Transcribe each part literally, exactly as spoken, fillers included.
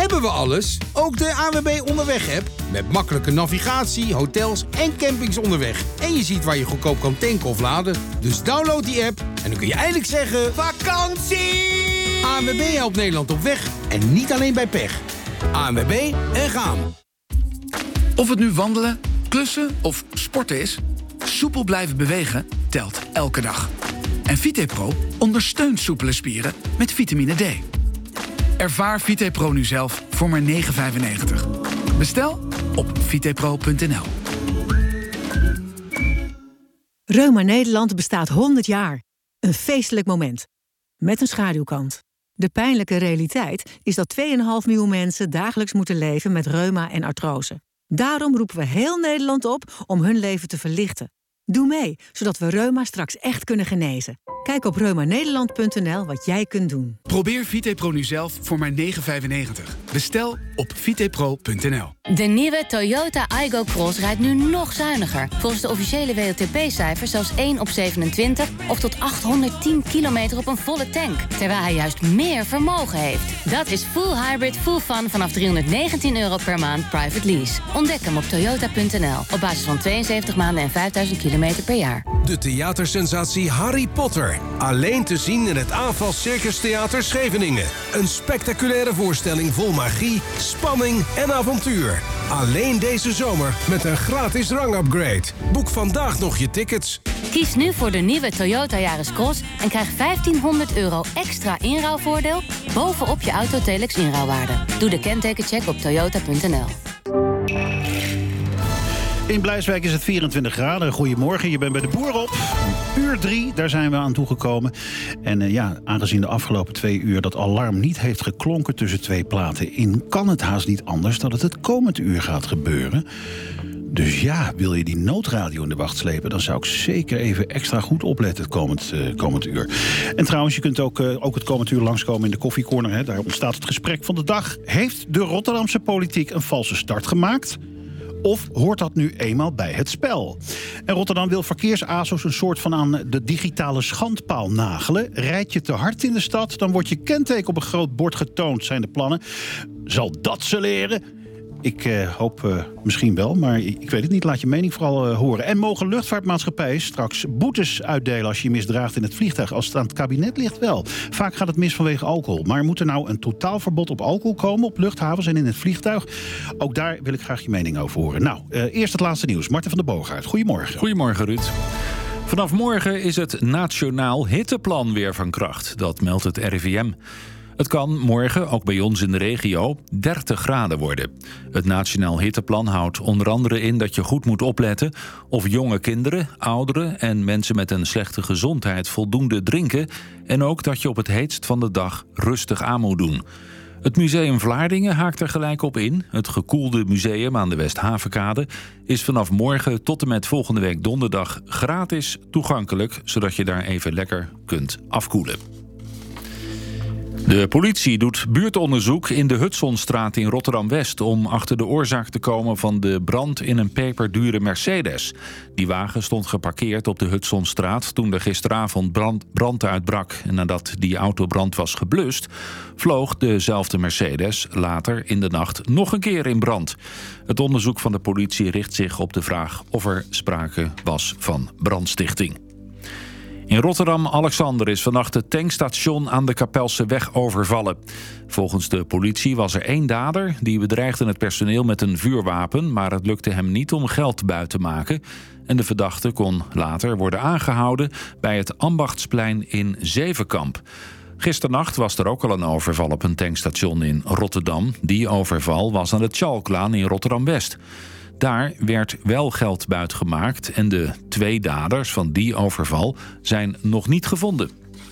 Hebben we alles? Ook de A N W B Onderweg-app. Met makkelijke navigatie, hotels en campings onderweg. En je ziet waar je goedkoop kan tanken of laden. Dus download die app en dan kun je eindelijk zeggen... Vakantie! A N W B helpt Nederland op weg en niet alleen bij pech. A N W B en gaan. Of het nu wandelen, klussen of sporten is... soepel blijven bewegen telt elke dag. En VitePro ondersteunt soepele spieren met vitamine D. Ervaar VitePro nu zelf voor maar negen vijfennegentig. Bestel op vitepro punt n l. Reuma Nederland bestaat honderd jaar. Een feestelijk moment. Met een schaduwkant. De pijnlijke realiteit is dat twee komma vijf miljoen mensen dagelijks moeten leven met reuma en artrose. Daarom roepen we heel Nederland op om hun leven te verlichten. Doe mee, zodat we reuma straks echt kunnen genezen. Kijk op reuma nederland punt n l wat jij kunt doen. Probeer VitePro nu zelf voor maar negen vijfennegentig. Bestel op vitepro punt n l. De nieuwe Toyota Aygo Cross rijdt nu nog zuiniger. Volgens de officiële W L T P-cijfers zelfs één op zevenentwintig... of tot achthonderdtien kilometer op een volle tank. Terwijl hij juist meer vermogen heeft. Dat is full hybrid, full fun vanaf driehonderdnegentien euro per maand private lease. Ontdek hem op toyota punt n l. Op basis van tweeënzeventig maanden en vijfduizend kilometer per jaar. De theatersensatie Harry Potter. Alleen te zien in het A F A S Circus Theater Scheveningen. Een spectaculaire voorstelling vol magie, spanning en avontuur. Alleen deze zomer met een gratis rangupgrade. Boek vandaag nog je tickets. Kies nu voor de nieuwe Toyota Yaris Cross en krijg vijftienhonderd euro extra inruilvoordeel bovenop je Autotelex inruilwaarde. Doe de kentekencheck op toyota punt n l. In Blijswijk is het vierentwintig graden. Goedemorgen, je bent bij de Boer op. Uur drie, daar zijn we aan toegekomen. En uh, ja, aangezien de afgelopen twee uur dat alarm niet heeft geklonken tussen twee platen in, kan het haast niet anders dat het het komend uur gaat gebeuren. Dus ja, wil je die noodradio in de wacht slepen, dan zou ik zeker even extra goed opletten het komend, uh, komend uur. En trouwens, je kunt ook, uh, ook het komend uur langskomen in de koffiecorner. Hè. Daar ontstaat het gesprek van de dag. Heeft de Rotterdamse politiek een valse start gemaakt? Of hoort dat nu eenmaal bij het spel? En Rotterdam wil verkeersazo's een soort van aan de digitale schandpaal nagelen. Rijd je te hard in de stad, dan wordt je kenteken op een groot bord getoond, zijn de plannen. Zal dat ze leren? Ik uh, hoop uh, misschien wel, maar ik weet het niet. Laat je mening vooral uh, horen. En mogen luchtvaartmaatschappijen straks boetes uitdelen als je je misdraagt in het vliegtuig? Als het aan het kabinet ligt wel. Vaak gaat het mis vanwege alcohol. Maar moet er nou een totaalverbod op alcohol komen op luchthavens en in het vliegtuig? Ook daar wil ik graag je mening over horen. Nou, uh, eerst het laatste nieuws. Marten van der Boogaard, goedemorgen. Goedemorgen, Ruud. Vanaf morgen is het Nationaal Hitteplan weer van kracht. Dat meldt het R I V M. Het kan morgen, ook bij ons in de regio, dertig graden worden. Het Nationaal Hitteplan houdt onder andere in dat je goed moet opletten of jonge kinderen, ouderen en mensen met een slechte gezondheid voldoende drinken en ook dat je op het heetst van de dag rustig aan moet doen. Het Museum Vlaardingen haakt er gelijk op in. Het gekoelde museum aan de Westhavenkade is vanaf morgen tot en met volgende week donderdag gratis toegankelijk, zodat je daar even lekker kunt afkoelen. De politie doet buurtonderzoek in de Hudsonstraat in Rotterdam-West om achter de oorzaak te komen van de brand in een peperdure Mercedes. Die wagen stond geparkeerd op de Hudsonstraat toen er gisteravond brand, brand uitbrak. En nadat die autobrand was geblust, vloog dezelfde Mercedes later in de nacht nog een keer in brand. Het onderzoek van de politie richt zich op de vraag of er sprake was van brandstichting. In Rotterdam-Alexander is vannacht het tankstation aan de Kapelseweg overvallen. Volgens de politie was er één dader die bedreigde het personeel met een vuurwapen, maar het lukte hem niet om geld buit te maken. En de verdachte kon later worden aangehouden bij het Ambachtsplein in Zevenkamp. Gisternacht was er ook al een overval op een tankstation in Rotterdam. Die overval was aan de Tjalklaan in Rotterdam-West. Daar werd wel geld buitgemaakt en de twee daders van die overval zijn nog niet gevonden.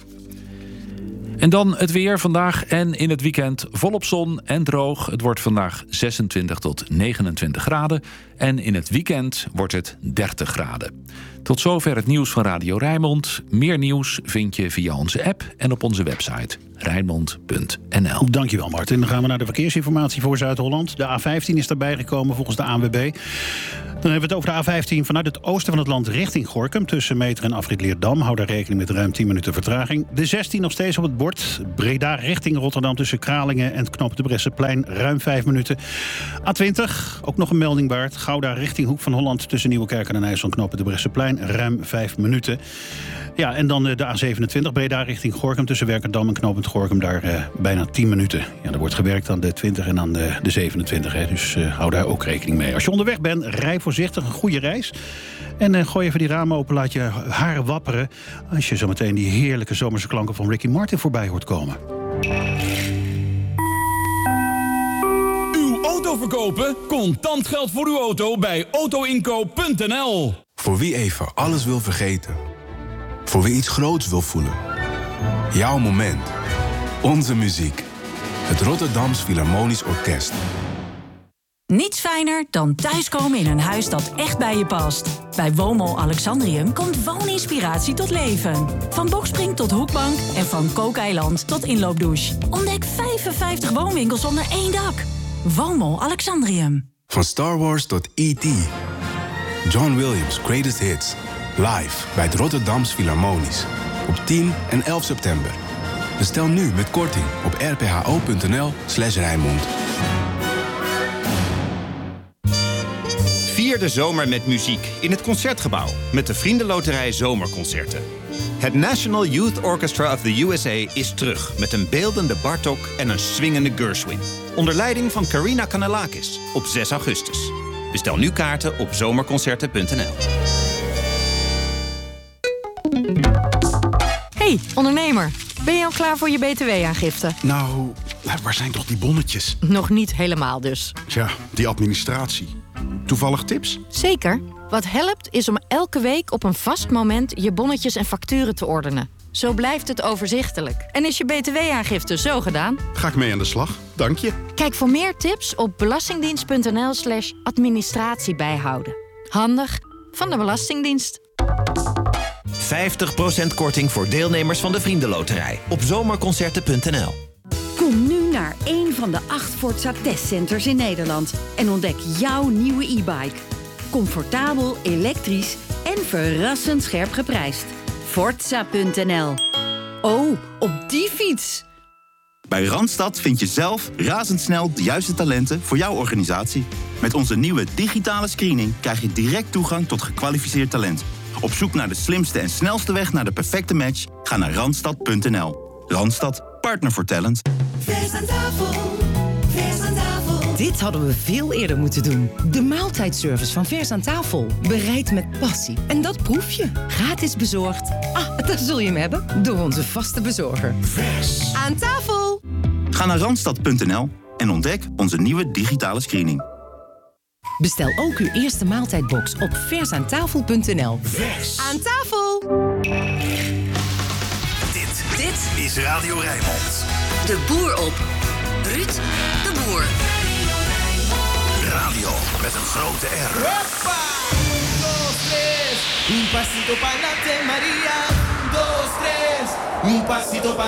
En dan het weer vandaag en in het weekend volop zon en droog. Het wordt vandaag zesentwintig tot negenentwintig graden En in het weekend wordt het dertig graden. Tot zover het nieuws van Radio Rijnmond. Meer nieuws vind je via onze app en op onze website rijnmond punt n l. Dankjewel, Martin. Dan gaan we naar de verkeersinformatie voor Zuid-Holland. De A vijftien is daarbij gekomen volgens de A N W B. Dan hebben we het over de A vijftien vanuit het oosten van het land richting Gorinchem. Tussen Meter en Afrit Leerdam. Hou daar rekening met ruim tien minuten vertraging. De zestien nog steeds op het bord. Breda richting Rotterdam tussen Kralingen en het knooppunt de Bresseplein. Ruim vijf minuten. A twintig, ook nog een melding waard. Gouda richting Hoek van Holland tussen Nieuwekerk en IJssel en knooppunt de Bresseplein. Ruim vijf minuten. Ja, en dan de A zevenentwintig Breda richting Gorinchem tussen Werkendam en knooppunt Gorinchem. Daar uh, bijna tien minuten. Ja, er wordt gewerkt aan de twintig en aan de, de zevenentwintig. Hè. Dus uh, hou daar ook rekening mee. Als je onderweg bent, rij voorzichtig. Een goede reis. En uh, gooi even die ramen open. Laat je haren wapperen. Als je zometeen die heerlijke zomerse klanken van Ricky Martin voorbij hoort komen. Uw auto verkopen? Contant geld voor uw auto bij autoinkoop punt n l. Voor wie even alles wil vergeten. Voor wie iets groots wil voelen. Jouw moment. Onze muziek. Het Rotterdams Philharmonisch Orkest. Niets fijner dan thuiskomen in een huis dat echt bij je past. Bij Woonmol Alexandrium komt wooninspiratie tot leven. Van Boxspring tot hoekbank en van kookeiland tot inloopdouche. Ontdek vijfenvijftig woonwinkels onder één dak. Woonmol Alexandrium. Van Star Wars tot E T John Williams' Greatest Hits. Live bij het Rotterdams Philharmonisch. Op tien en elf september. Bestel nu met korting op r p h o punt n l slash Rijnmond. Vier de zomer met muziek in het Concertgebouw met de Vriendenloterij Zomerconcerten. Het National Youth Orchestra of the U S A is terug met een beeldende Bartók en een swingende Gershwin. Onder leiding van Karina Kanellakis op zes augustus. Bestel nu kaarten op zomerconcerten punt n l. Hey, ondernemer. Ben je al klaar voor je B T W-aangifte? Nou, waar zijn toch die bonnetjes? Nog niet helemaal dus. Tja, die administratie. Toevallig tips? Zeker. Wat helpt is om elke week op een vast moment je bonnetjes en facturen te ordenen. Zo blijft het overzichtelijk. En is je B T W-aangifte zo gedaan? Ga ik mee aan de slag, dank je. Kijk voor meer tips op belastingdienst punt n l slash administratie bijhouden. Handig van de Belastingdienst. vijftig procent korting voor deelnemers van de Vriendenloterij op zomerconcerten punt n l. Kom nu naar een van de acht Forza testcenters in Nederland en ontdek jouw nieuwe e-bike. Comfortabel, elektrisch en verrassend scherp geprijsd. Forza punt n l. Oh, op die fiets! Bij Randstad vind je zelf razendsnel de juiste talenten voor jouw organisatie. Met onze nieuwe digitale screening krijg je direct toegang tot gekwalificeerd talent. Op zoek naar de slimste en snelste weg naar de perfecte match? Ga naar randstad punt n l. Randstad, partner voor talent. Vers aan tafel, vers aan tafel. Dit hadden we veel eerder moeten doen. De maaltijdservice van Vers aan tafel. Bereid met passie. En dat proef je. Gratis bezorgd. Ah, daar zul je hem hebben. Door onze vaste bezorger. Vers aan tafel. Ga naar randstad punt n l en ontdek onze nieuwe digitale screening. Bestel ook uw eerste maaltijdbox op vers aan tafel punt n l. Vers aan tafel. Dit, dit is Radio Rijnmond. De boer op. Ruud de Boer. Radio met een grote R. Un pasito pa'lante, María. Dos, tres. Un pasito pa'lante.